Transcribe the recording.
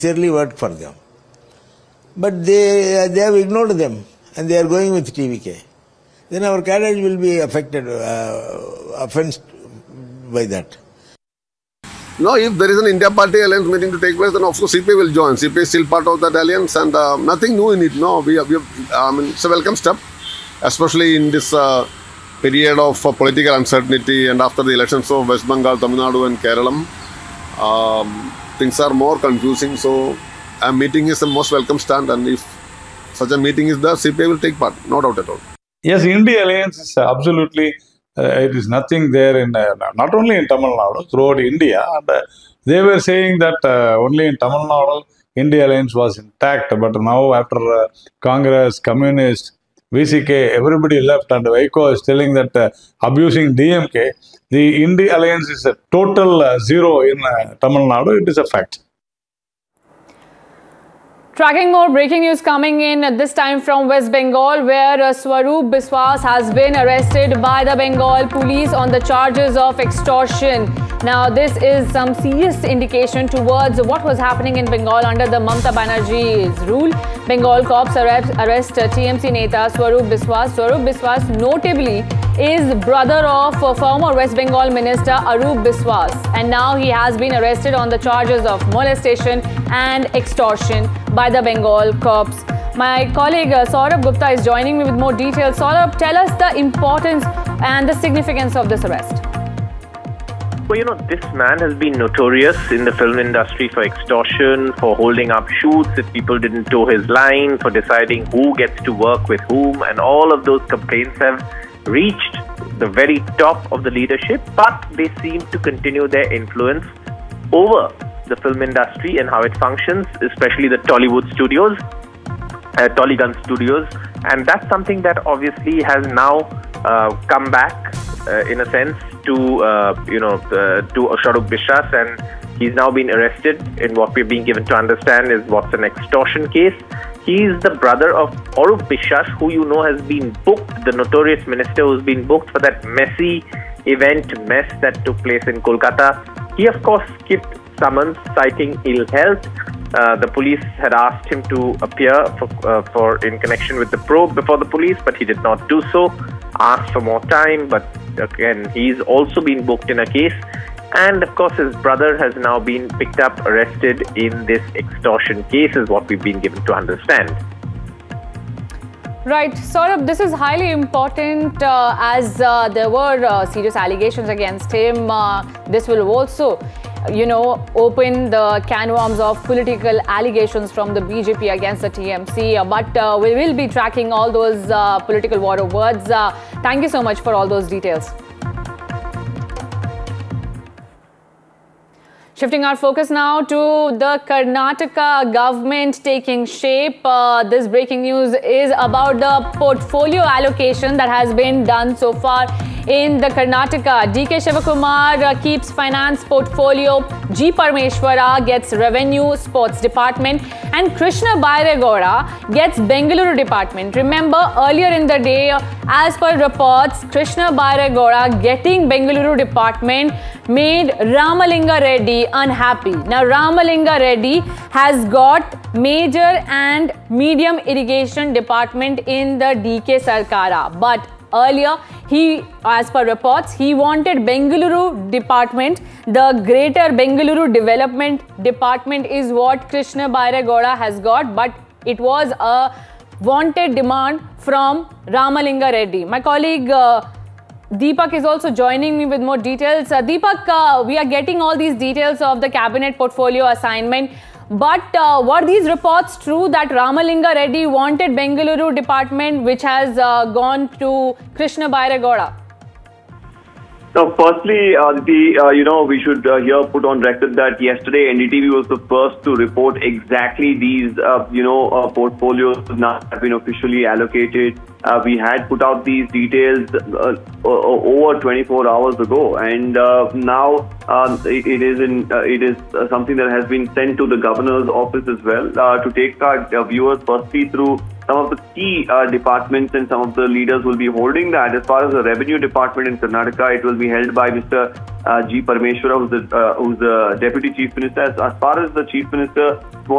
sincerely worked for them. But they have ignored them and they are going with TVK. Then our cadres will be affected, offended by that. No, if there is an India Party Alliance meeting to take place, then of course CPI will join. CPI is still part of that alliance and nothing new in it. No, it's a welcome step, especially in this period of political uncertainty and after the elections of West Bengal, Tamil Nadu and Kerala. Things are more confusing, so a meeting is the most welcome stand, and if such a meeting is there, CPI will take part, no doubt at all. Yes, India Alliance is absolutely, it is nothing there in, not only in Tamil Nadu, throughout India. And they were saying that only in Tamil Nadu, India Alliance was intact. But now after Congress, Communist, VCK, everybody left and Vaiko is telling that abusing DMK, the India Alliance is a total zero in Tamil Nadu. It is a fact. Tracking more breaking news coming in at this time from West Bengal, where Swaroop Biswas has been arrested by the Bengal police on the charges of extortion. Now, this is some serious indication towards what was happening in Bengal under the Mamata Banerjee's rule. Bengal cops arrest TMC Neta Swaroop Biswas. Swaroop Biswas notably is brother of former West Bengal Minister Arup Biswas, and now he has been arrested on the charges of molestation and extortion by the Bengal cops. My colleague Saurabh Gupta is joining me with more details. Saurabh, tell us the importance and the significance of this arrest. Well, you know, this man has been notorious in the film industry for extortion, for holding up shoots if people didn't toe his line, for deciding who gets to work with whom, and all of those complaints have reached the very top of the leadership, but they seem to continue their influence over the film industry and how it functions, especially the Tollywood studios, Tollygun studios, and that's something that obviously has now come back in a sense to Swaroop Biswas, and he's now been arrested in what we're being given to understand is what's an extortion case. He's the brother of Arup Biswas, who you know has been booked, the notorious minister who's been booked for that messy mess that took place in Kolkata. He of course skipped summons citing ill health. The police had asked him to appear for in connection with the probe before the police, but he did not do so. Asked for more time, but again, he's also been booked in a case. And of course, his brother has now been picked up, arrested in this extortion case, is what we've been given to understand. Right, Saurabh, this is highly important as there were serious allegations against him. This will also, open the can worms of political allegations from the BJP against the TMC. But we will be tracking all those political war words. Thank you so much for all those details. Shifting our focus now to the Karnataka government taking shape. This breaking news is about the portfolio allocation that has been done so far in the Karnataka. DK Shivakumar keeps finance portfolio, G Parameshwara gets revenue sports department, and Krishna Bairegowda gets Bengaluru department. Remember, earlier in the day, as per reports, Krishna Bairegowda getting Bengaluru department made Ramalinga Reddy unhappy. Now, Ramalinga Reddy has got major and medium irrigation department in the DK Sarkara, but earlier, as per reports, he wanted Bengaluru department. The Greater Bengaluru Development Department is what Krishna Bairegowda has got, but it was a wanted demand from Ramalinga Reddy. My colleague Deepak is also joining me with more details. Deepak, we are getting all these details of the cabinet portfolio assignment. But were these reports true that Ramalinga Reddy wanted Bengaluru department, which has gone to Krishna Bairegowda? Now, firstly, we should here put on record that yesterday NDTV was the first to report exactly these, portfolios now have been officially allocated We had put out these details over 24 hours ago, and now it is something that has been sent to the governor's office as well to take our viewers firstly through some of the key departments, and some of the leaders will be holding that. As far as the revenue department in Karnataka, it will be held by Mr. G. Parameswara, who's the deputy chief minister. As far as the chief minister